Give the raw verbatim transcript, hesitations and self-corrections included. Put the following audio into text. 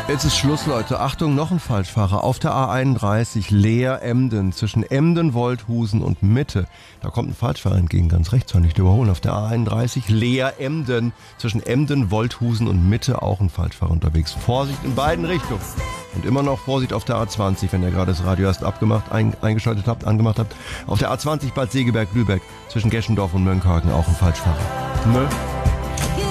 Jetzt ist Schluss, Leute. Achtung, noch ein Falschfahrer. Auf der A einunddreißig Leer-Emden, zwischen Emden, Wolthusen und Mitte. Da kommt ein Falschfahrer entgegen, ganz rechts, soll nicht überholen. Auf der A einunddreißig Leer-Emden, zwischen Emden, Wolthusen und Mitte auch ein Falschfahrer unterwegs. Vorsicht in beiden Richtungen. Und immer noch Vorsicht auf der A zwanzig, wenn ihr gerade das Radio erst abgemacht, ein, eingeschaltet habt, angemacht habt. Auf der A zwanzig Bad Segeberg-Lübeck, zwischen Geschendorf und Mönckehagen auch ein Falschfahrer. Ne?